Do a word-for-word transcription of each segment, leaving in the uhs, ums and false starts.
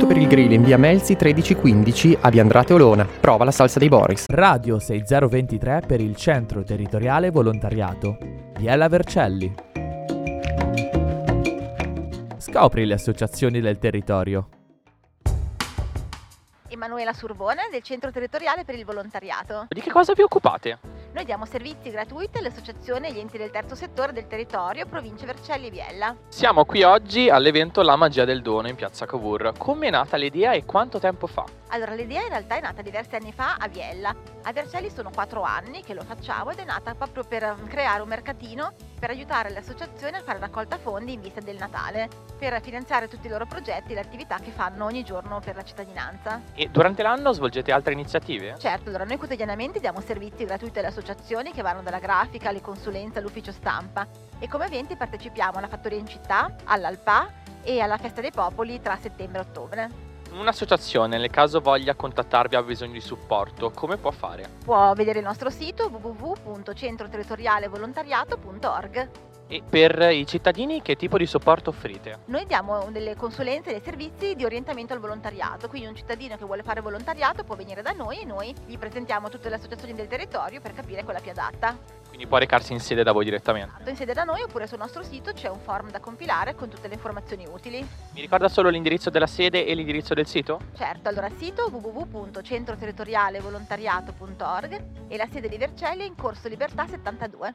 per il grill in via Melzi tredici quindici a via Andrate Olona. Prova la salsa dei Boris. Radio sei zero ventitré per il Centro Territoriale Volontariato. Biella Vercelli. Scopri le associazioni del territorio. Emanuela Surbone del Centro Territoriale per il Volontariato. Di che cosa vi occupate? Noi diamo servizi gratuiti alle associazioni e agli enti del terzo settore del territorio, province Vercelli e Biella. Siamo qui oggi all'evento La Magia del Dono in piazza Cavour. Come è nata l'idea e quanto tempo fa? Allora, l'idea in realtà è nata diversi anni fa a Biella. A Vercelli sono quattro anni che lo facciamo ed è nata proprio per creare un mercatino per aiutare le associazioni a fare raccolta fondi in vista del Natale, per finanziare tutti i loro progetti e le attività che fanno ogni giorno per la cittadinanza. E durante l'anno svolgete altre iniziative? Certo, allora noi quotidianamente diamo servizi gratuiti alle associazioni che vanno dalla grafica alle consulenze all'ufficio stampa e come eventi partecipiamo alla Fattoria in Città, all'Alpà e alla Festa dei Popoli tra settembre e ottobre. Un'associazione, nel caso voglia contattarvi e ha bisogno di supporto, come può fare? Può vedere il nostro sito w w w punto centro territoriale volontariato punto org. E per i cittadini che tipo di supporto offrite? Noi diamo delle consulenze e dei servizi di orientamento al volontariato, quindi un cittadino che vuole fare volontariato può venire da noi e noi gli presentiamo tutte le associazioni del territorio per capire quella più adatta. Quindi può recarsi in sede da voi direttamente? In sede da noi oppure sul nostro sito c'è un form da compilare con tutte le informazioni utili. Mi ricorda solo l'indirizzo della sede e l'indirizzo del sito? Certo, allora sito w w w punto centro territoriale volontariato punto org e la sede di Vercelli è in Corso Libertà settantadue.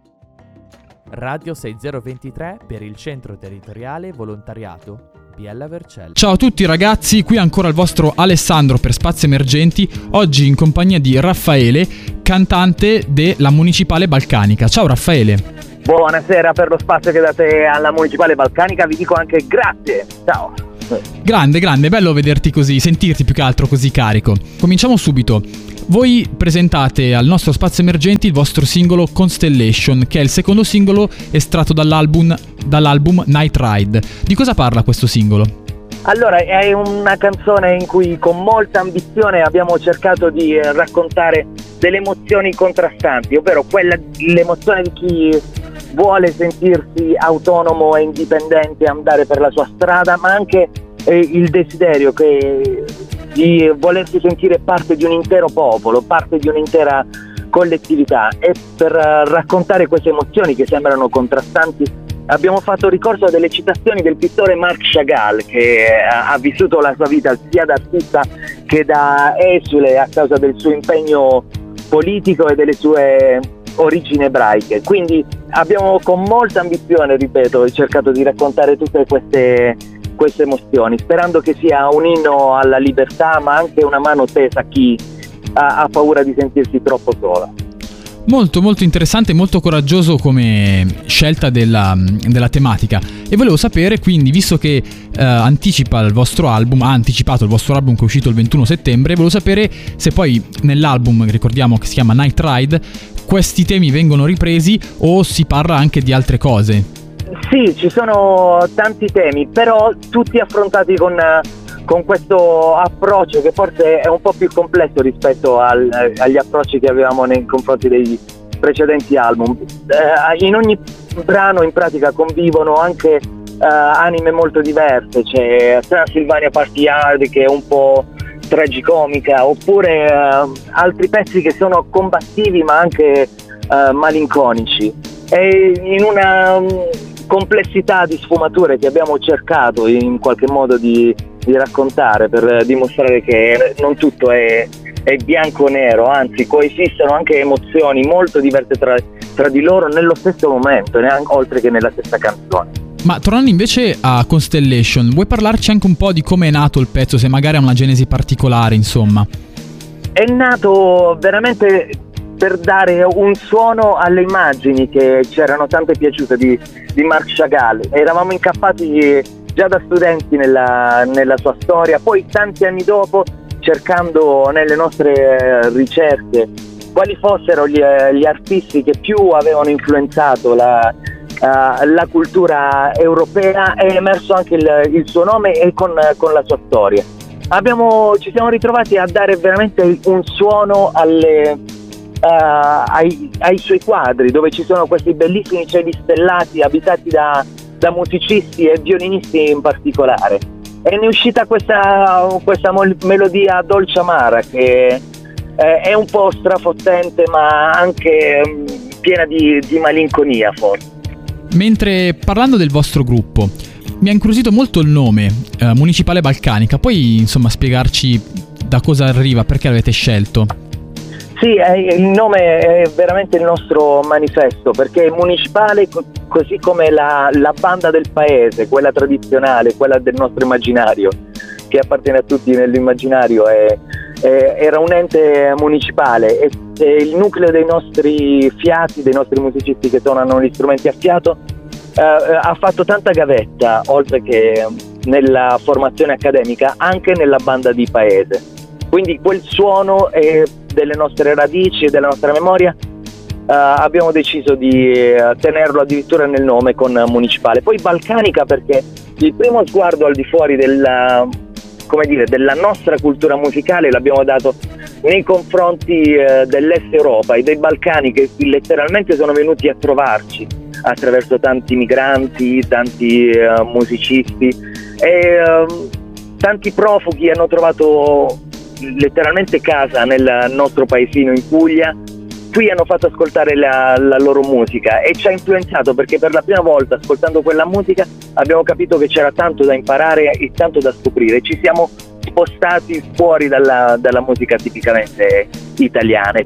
Radio sei zero ventitré per il Centro Territoriale Volontariato. Biella Vercelli. Ciao a tutti ragazzi, qui ancora il vostro Alessandro per Spazi Emergenti, oggi in compagnia di Raffaele, cantante della Municipale Balcanica. Ciao Raffaele. Buonasera, per lo spazio che date alla Municipale Balcanica vi dico anche grazie. Ciao. Grande, grande, bello vederti così, sentirti più che altro così carico. Cominciamo subito. Voi presentate al nostro Spazio Emergenti il vostro singolo Constellation, che è il secondo singolo estratto dall'album, dall'album Night Ride. Di cosa parla questo singolo? Allora, è una canzone in cui con molta ambizione abbiamo cercato di raccontare delle emozioni contrastanti, ovvero quella, l'emozione di chi vuole sentirsi autonomo e indipendente, andare per la sua strada, ma anche eh, il desiderio che di volersi sentire parte di un intero popolo, parte di un'intera collettività. E per raccontare queste emozioni che sembrano contrastanti abbiamo fatto ricorso a delle citazioni del pittore Marc Chagall, che ha vissuto la sua vita sia da artista che da esule a causa del suo impegno politico e delle sue origini ebraiche. Quindi abbiamo con molta ambizione, ripeto, cercato di raccontare tutte queste queste emozioni, sperando che sia un inno alla libertà, ma anche una mano tesa a chi ha, ha paura di sentirsi troppo sola. Molto molto interessante, molto coraggioso come scelta della, della tematica. E volevo sapere quindi, visto che eh, anticipa il vostro album, ha anticipato il vostro album che è uscito il ventuno settembre, volevo sapere se poi nell'album, ricordiamo che si chiama Night Ride, questi temi vengono ripresi o si parla anche di altre cose. Sì, ci sono tanti temi, però tutti affrontati con, con questo approccio che forse è un po' più complesso rispetto al, agli approcci che avevamo nei confronti dei precedenti album. Eh, in ogni brano in pratica convivono anche eh, anime molto diverse, c'è Transylvania Party Hard che è un po' tragicomica, oppure eh, altri pezzi che sono combattivi ma anche eh, malinconici. E in una complessità di sfumature che abbiamo cercato in qualche modo di, di raccontare per dimostrare che non tutto è, è bianco o nero, anzi coesistono anche emozioni molto diverse tra, tra di loro nello stesso momento, neanche, oltre che nella stessa canzone. Ma tornando invece a Constellation, vuoi parlarci anche un po' di come è nato il pezzo, se magari ha una genesi particolare, insomma? È nato veramente per dare un suono alle immagini che ci erano tante piaciute di, di Marc Chagall. Eravamo incappati già da studenti nella, nella sua storia, poi tanti anni dopo, cercando nelle nostre ricerche quali fossero gli, gli artisti che più avevano influenzato la, uh, la cultura europea, è emerso anche il, il suo nome e con, con la sua storia. Abbiamo, ci siamo ritrovati a dare veramente un suono alle Uh, ai, ai suoi quadri, dove ci sono questi bellissimi cieli stellati abitati da, da musicisti e violinisti in particolare. e ne è uscita questa, questa mol- melodia dolce amara che eh, è un po' strafottente ma anche mh, piena di, di malinconia forse. Mentre parlando del vostro gruppo, mi ha incuriosito molto il nome, eh, Municipale Balcanica. Puoi insomma spiegarci da cosa arriva, perché l'avete scelto? Sì, eh, il nome è veramente il nostro manifesto, perché Municipale, co- così come la, la banda del paese, quella tradizionale, quella del nostro immaginario, che appartiene a tutti nell'immaginario, è, è, era un ente municipale e, e il nucleo dei nostri fiati, dei nostri musicisti che suonano gli strumenti a fiato, eh, ha fatto tanta gavetta, oltre che nella formazione accademica, anche nella banda di paese. Quindi quel suono è delle nostre radici e della nostra memoria, uh, abbiamo deciso di uh, tenerlo addirittura nel nome con uh, Municipale. Poi Balcanica perché il primo sguardo al di fuori della, come dire, della nostra cultura musicale l'abbiamo dato nei confronti uh, dell'Est Europa e dei Balcani, che letteralmente sono venuti a trovarci attraverso tanti migranti, tanti uh, musicisti e uh, tanti profughi hanno trovato letteralmente casa nel nostro paesino in Puglia. Qui hanno fatto ascoltare la, la loro musica e ci ha influenzato, perché per la prima volta ascoltando quella musica abbiamo capito che c'era tanto da imparare e tanto da scoprire. Ci siamo spostati fuori dalla, dalla musica tipicamente italiana,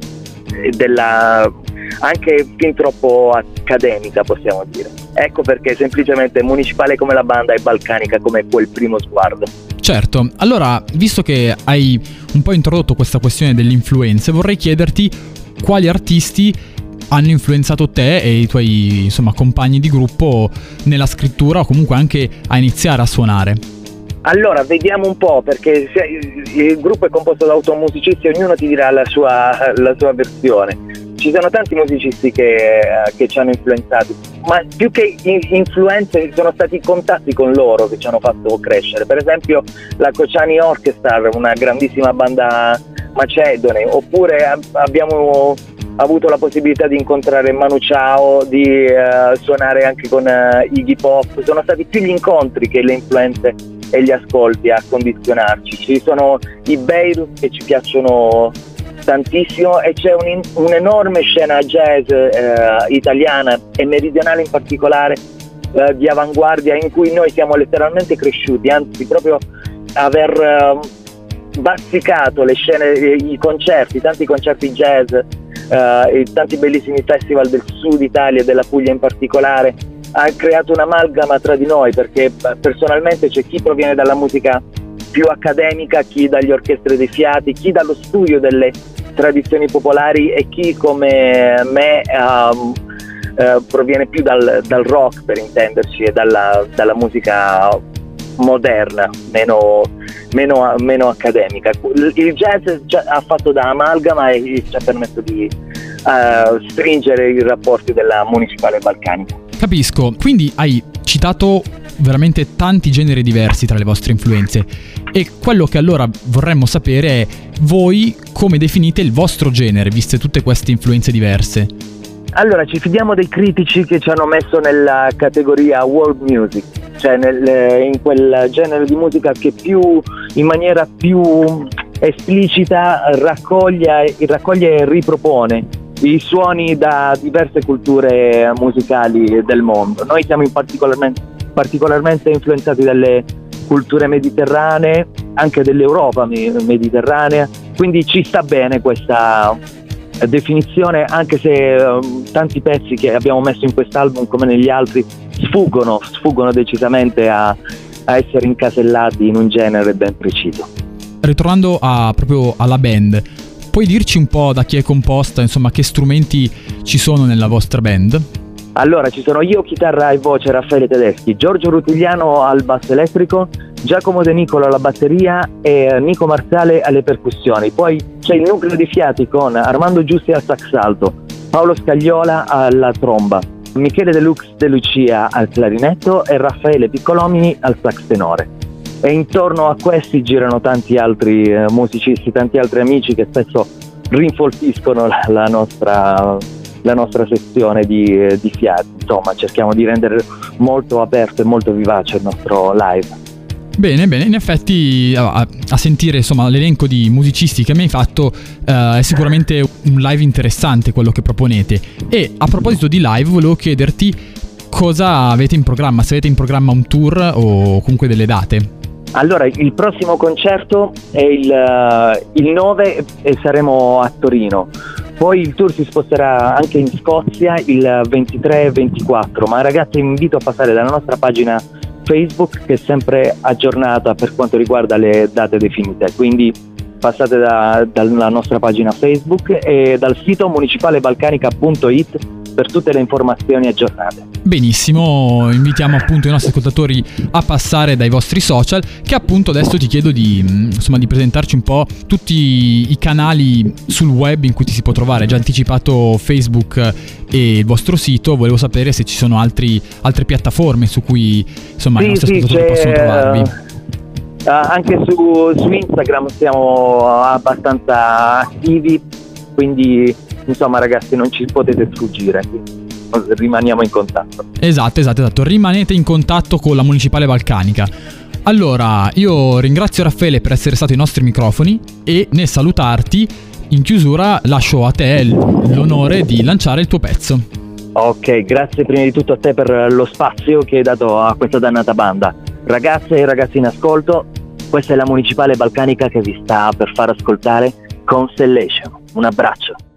della, anche fin troppo accademica possiamo dire. Ecco perché semplicemente Municipale come la banda e Balcanica come quel primo sguardo. Certo, allora, visto che hai un po' introdotto questa questione delle influenze, vorrei chiederti quali artisti hanno influenzato te e i tuoi, insomma, compagni di gruppo nella scrittura o comunque anche a iniziare a suonare. Allora, vediamo un po', perché il gruppo è composto da otto musicisti e ognuno ti dirà la sua, la sua versione. Ci sono tanti musicisti che, che ci hanno influenzati, ma più che influenze sono stati i contatti con loro che ci hanno fatto crescere. Per esempio la Kociani Orchestra, una grandissima banda macedone, oppure abbiamo avuto la possibilità di incontrare Manu Chao, di uh, suonare anche con uh, Iggy Pop. Sono stati più gli incontri che le influenze e gli ascolti a condizionarci. Ci sono i Beirut che ci piacciono tantissimo e c'è un, un'enorme scena jazz eh, italiana e meridionale in particolare eh, di avanguardia, in cui noi siamo letteralmente cresciuti, anzi proprio aver eh, bazzicato le scene, i concerti, tanti concerti jazz eh, e tanti bellissimi festival del sud Italia e della Puglia in particolare, ha creato un'amalgama tra di noi, perché personalmente c'è chi proviene dalla musica più accademica, chi dagli orchestre dei fiati, chi dallo studio delle tradizioni popolari e chi come me um, uh, proviene più dal, dal rock, per intenderci, e dalla, dalla musica moderna, meno, meno, meno accademica. Il jazz ha fatto da amalgama e ci ha permesso di uh, stringere i rapporti della Municipale Balcanica. Capisco, quindi hai citato veramente tanti generi diversi tra le vostre influenze, e quello che allora vorremmo sapere è voi come definite il vostro genere, viste tutte queste influenze diverse. Allora, ci fidiamo dei critici che ci hanno messo nella categoria world music, cioè nel, in quel genere di musica che più in maniera più esplicita raccoglie, raccoglie e ripropone i suoni da diverse culture musicali del mondo. Noi siamo in particolarmente, particolarmente influenzati dalle culture mediterranee, anche dell'Europa mediterranea, quindi ci sta bene questa definizione, anche se um, tanti pezzi che abbiamo messo in quest'album, come negli altri, sfuggono, sfuggono decisamente a, a essere incasellati in un genere ben preciso. Ritornando a, proprio alla band, puoi dirci un po' da chi è composta, insomma, che strumenti ci sono nella vostra band? Allora, ci sono io, chitarra e voce, Raffaele Tedeschi, Giorgio Rutigliano al basso elettrico, Giacomo De Nicolo alla batteria e Nico Marzale alle percussioni. Poi c'è il nucleo di fiati con Armando Giusti al sax alto, Paolo Scagliola alla tromba, Michele De Lux De Lucia al clarinetto e Raffaele Piccolomini al sax tenore. E intorno a questi girano tanti altri eh, musicisti, tanti altri amici che spesso rinfoltiscono la, la nostra la nostra sezione di, eh, di fiati. Insomma, cerchiamo di rendere molto aperto e molto vivace il nostro live. Bene, bene, in effetti a, a sentire insomma l'elenco di musicisti che mi hai fatto uh, è sicuramente un live interessante quello che proponete. E a proposito di live volevo chiederti cosa avete in programma, se avete in programma un tour o comunque delle date. Allora, il prossimo concerto è il, uh, il nove e saremo a Torino. Poi il tour si sposterà anche in Scozia il ventitré e ventiquattro, ma ragazzi invito a passare dalla nostra pagina Facebook che è sempre aggiornata per quanto riguarda le date definite, quindi passate da, dalla nostra pagina Facebook e dal sito municipale balcanica punto it per tutte le informazioni aggiornate. Benissimo, invitiamo appunto i nostri ascoltatori a passare dai vostri social, che appunto adesso ti chiedo di, insomma, di presentarci un po' tutti i canali sul web in cui ti si può trovare. Già anticipato Facebook e il vostro sito, volevo sapere se ci sono altri, altre piattaforme su cui insomma sì, i nostri sì, ascoltatori possono trovarvi. Uh, anche su, su Instagram siamo abbastanza attivi, quindi insomma ragazzi non ci potete sfuggire, rimaniamo in contatto. Esatto, esatto, esatto, rimanete in contatto con la Municipale Balcanica. Allora, io ringrazio Raffaele per essere stato ai nostri microfoni e nel salutarti, in chiusura lascio a te l'onore di lanciare il tuo pezzo. Ok, grazie prima di tutto a te per lo spazio che hai dato a questa dannata banda. Ragazze e ragazzi in ascolto, questa è la Municipale Balcanica che vi sta per far ascoltare Constellation. Un abbraccio.